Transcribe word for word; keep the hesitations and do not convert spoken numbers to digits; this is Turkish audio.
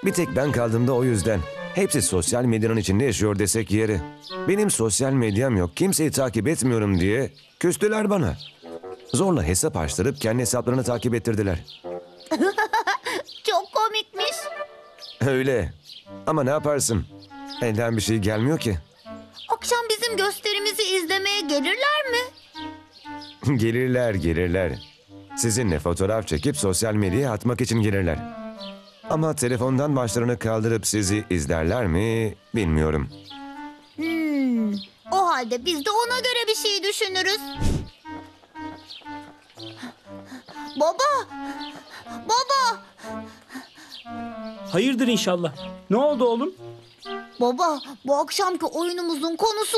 Bir tek ben kaldığımda o yüzden. Hepsi sosyal medyanın içinde yaşıyor desek yeri. Benim sosyal medyam yok, kimseyi takip etmiyorum diye küstüler bana. Zorla hesap açtırıp kendi hesaplarını takip ettirdiler. Çok komikmiş. Öyle. Ama ne yaparsın? Elden bir şey gelmiyor ki. Akşam bizim gösterimizi izlemeye gelirler mi? Gelirler, gelirler. Sizinle fotoğraf çekip sosyal medyaya atmak için gelirler. Ama telefondan başlarını kaldırıp sizi izlerler mi bilmiyorum. Hmm, o halde biz de ona göre bir şey düşünürüz. Baba! Baba! Hayırdır inşallah. Ne oldu oğlum? Baba, bu akşamki oyunumuzun konusu